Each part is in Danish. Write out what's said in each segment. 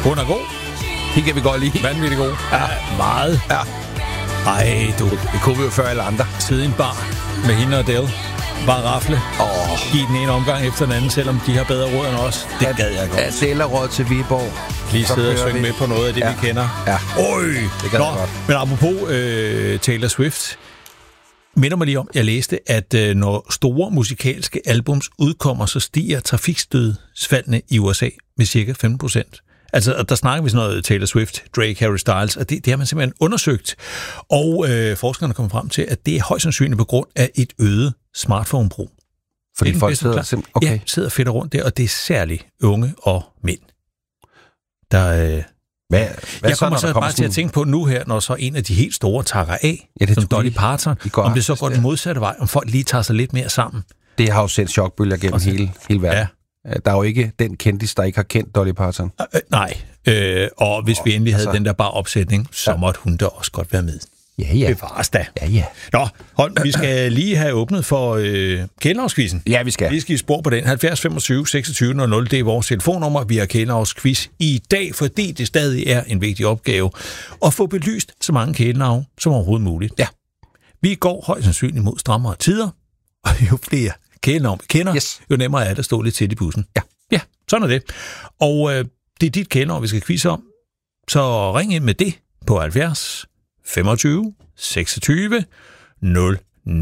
Hun er god. Det kan vi godt lide. Vanvittig god. Ja, meget. Ja. Ej, du. Det kunne vi jo før alle andre. Sidde i en bar med hende og Adele. Bare rafle. Giv den ene omgang efter den anden, selvom de har bedre råd end os. Det gad jeg godt. Adele er råd til Viborg. Lige sidde og synge med på noget af det, vi kender. Ja. Det gad jeg godt. Men apropos Taylor Swift, minder mig lige om, jeg læste, at når store musikalske albums udkommer, så stiger trafikstødsfaldene i USA med cirka 15%. Altså, der snakker vi sådan noget Taylor Swift, Drake, Harry Styles, og det har man simpelthen undersøgt. Og forskerne kommer frem til, at det er højst sandsynligt på grund af et øget smartphone-brug. Fordi folk sidder fedt rundt der, og det er særligt unge og mænd. Der, jeg kommer så bare til at tænke på nu her, når så en af de helt store takker af, som Dolly Parton, om det så går den modsatte vej, om folk lige tager sig lidt mere sammen. Det har jo sendt chokbølger gennem hele verden. Ja. Der er jo ikke den kendis, der ikke har kendt Dolly Parton. Nej, og hvis vi endelig havde den der bare opsætning, så måtte hun da også godt være med. Ja. Bevares da. Ja. Nå, hold, vi skal lige have åbnet for Kælenavnsquizzen. Ja, vi skal. Vi skal i spor på den. 70 25 26 00, det er vores telefonnummer. Vi har Kælenavnsquiz i dag, fordi det stadig er en vigtig opgave at få belyst så mange kælenavn som overhovedet muligt. Ja. Vi går højst sandsynligt mod strammere tider, og jo flere kælenavn vi kender, jo nemmere er det at stå lidt tæt i bussen. Ja, sådan er det. Og det er dit kælenavn, vi skal quizze om. Så ring ind med det på 70 25 26 00.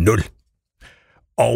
Og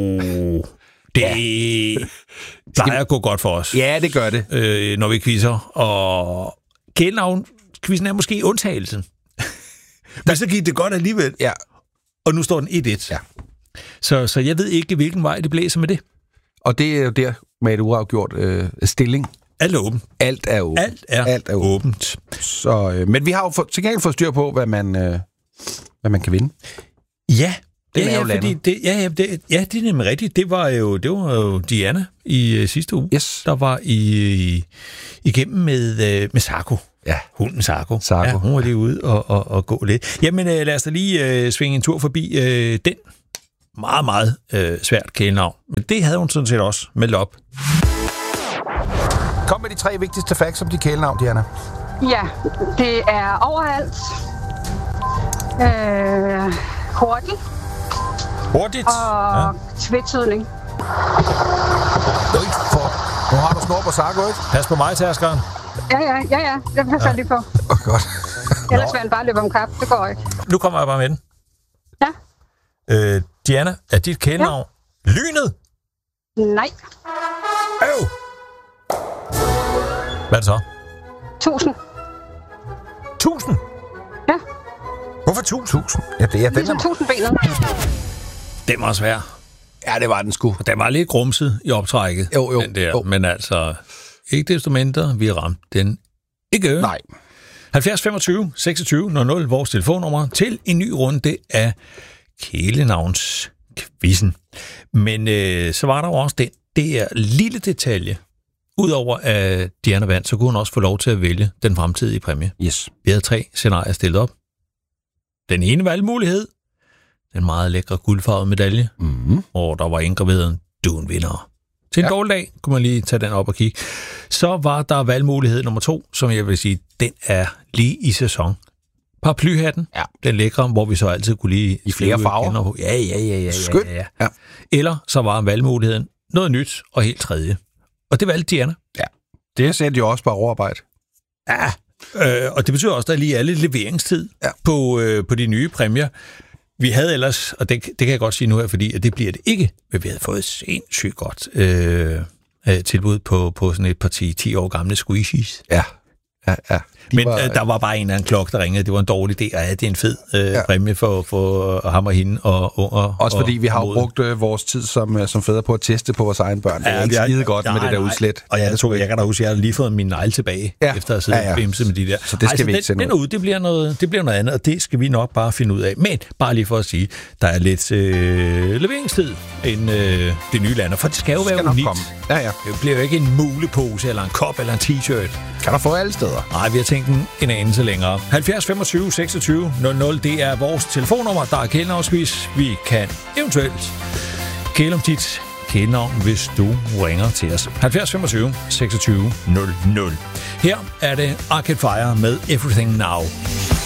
det plejer at gå godt for os. Ja, det gør det. Når vi quizzer. Og kælenavn-quizzen er måske undtagelsen. Men så gik det godt alligevel. Ja. Og nu står den 1-1. Ja. Så jeg ved ikke, hvilken vej det blæser med det. Og det er jo der med et uafgjort stilling. Alt er åbent. Alt er åbent. Så, men vi har jo til gengæld fået styr på, hvad man kan vinde. Ja, det er nemlig rigtigt. Det var jo Diana i sidste uge, der var igennem med Sarko. Ja. Hunden Sarko. Ja, hun var lige ude og gå lidt. Jamen, lad os da lige svinge en tur forbi den meget, meget svært kælenavn. Men det havde hun sådan set også meldt op. Kom med de 3 vigtigste facts om de kælenavn, Diana. Ja, det er overalt. Hurtigt. Hurtigt? Og tvetydig. Nu har du snor på Sarko, ikke? Pas på mig, tærskeren. Ja. Det passer lige på. Godt. Ellers vil han bare løbe om kap. Det går ikke. Nu kommer jeg bare med den. Ja. Diana, er dit kælenavn Lynet? Nej. Hvad er det så? 1000. 1000? Ja. Hvorfor 1000? Ja, det er ligesom 1000-benet. Den var svær. Ja, det var den sgu. Den var lidt grumset i optrækket. Jo. Den der. Men altså, ikke desto mindre, vi ramte den ikke. Nej. 70 25 26 00, vores telefonnummer, til en ny runde af kælenavnskvizzen. Men så var der jo også den der lille detalje. Udover at Diana vandt, så kunne hun også få lov til at vælge den fremtidige præmie. Yes. Vi havde 3 scenarier stillet op. Den ene valgmulighed, den meget lækre guldfarvede medalje, og der var indgraveret, du en vinder. Til en dårlig dag kunne man lige tage den op og kigge. Så var der valgmulighed nummer 2, som jeg vil sige, den er lige i sæson. Paraplyhatten, den lækre, hvor vi så altid kunne lige... I flere farver. Ja. Skønt. Ja. Eller så var valgmuligheden noget nyt og helt tredje. Og det valgte Diana. Ja. Det sætter jo også bare overarbejde. Ja, og det betyder også, at der lige er lidt leveringstid på de nye præmier. Vi havde ellers, og det kan jeg godt sige nu her, fordi at det bliver det ikke, men vi havde fået sindssygt godt tilbud på sådan et parti 10 år gamle squishies. Ja. Men der var bare en eller anden klokke, der ringede. Det var en dårlig idé, og det er en fed præmie for ham og hende og unger. Også fordi vi har jo brugt vores tid som fædre på at teste på vores egen børn. Det er ikke skide godt med det der udslæt. Og jeg kan da huske, jeg har lige fået min negle tilbage, efter at have siddet og bimse med de der. Så det skal vi ikke sende ud. Det bliver noget andet, og det skal vi nok bare finde ud af. Men bare lige for at sige, der er lidt leveringstid inden det nye land, for det skal jo være unikt. Ja. Det bliver jo ikke en mulepose, eller en kop, eller en t-shirt. Kan der få alle steder? Nej, vi har tænkt en anelse længere. 70 25 26 00, det er vores telefonnummer. Der er kælenavnsquiz. Vi kan eventuelt kæle om dit kælenavn, hvis du ringer til os. 70 25 26 00. Her er det Arcade Fire med Everything Now.